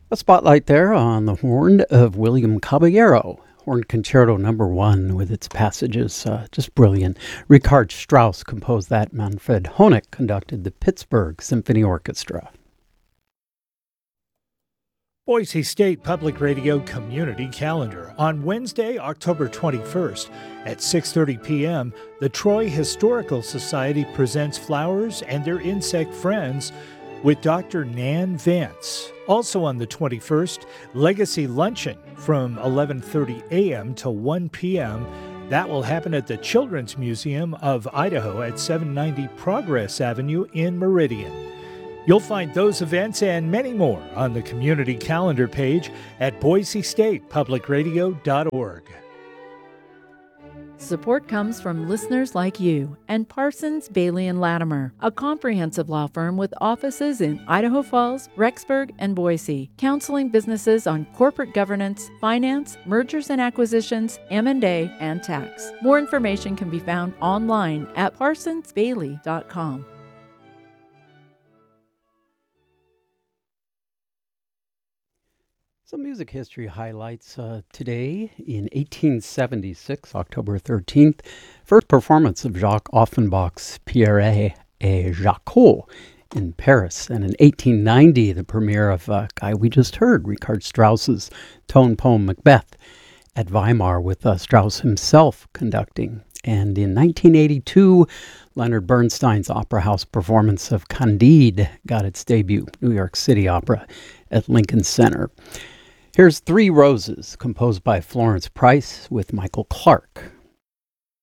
A spotlight there on the horn of William Caballero. Horn Concerto Number 1 with its passages, just brilliant. Richard Strauss composed that. Manfred Honeck conducted the Pittsburgh Symphony Orchestra. Boise State Public Radio Community Calendar. On Wednesday, October 21st at 6:30 p.m., the Troy Historical Society presents Flowers and Their Insect Friends with Dr. Nan Vance. Also on the 21st, Legacy Luncheon from 11:30 a.m. to 1 p.m. That will happen at the Children's Museum of Idaho at 790 Progress Avenue in Meridian. You'll find those events and many more on the community calendar page at boisestatepublicradio.org. Support comes from listeners like you and Parsons, Bailey & Latimer, a comprehensive law firm with offices in Idaho Falls, Rexburg, and Boise, counseling businesses on corporate governance, finance, mergers and acquisitions, M&A, and tax. More information can be found online at parsonsbailey.com. Some music history highlights today. In 1876, October 13th, first performance of Jacques Offenbach's Pierre et Jacques in Paris. And in 1890, the premiere of a guy we just heard, Richard Strauss's tone poem Macbeth at Weimar with Strauss himself conducting. And in 1982, Leonard Bernstein's Opera House performance of Candide got its debut, New York City Opera at Lincoln Center. Here's Three Roses, composed by Florence Price with Michael Clark.